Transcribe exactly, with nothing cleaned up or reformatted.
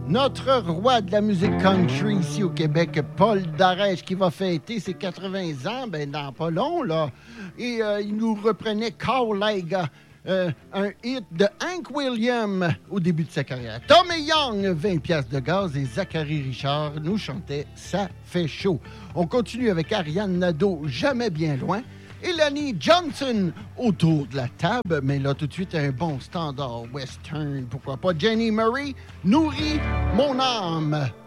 Notre roi de la musique country ici au Québec, Paul Darèche, qui va fêter ses quatre-vingts ans, ben dans pas long, là. Et euh, il nous reprenait Cowlega, euh, un hit de Hank Williams au début de sa carrière. Tommy Young, vingt piastres de gaz, et Zachary Richard nous chantait « Ça fait chaud ». On continue avec Ariane Nadeau, « Jamais bien loin ». Elanie Johnson autour de la table, mais là, tout de suite, un bon standard western. Pourquoi pas Jenny Murray, Nourris mon âme.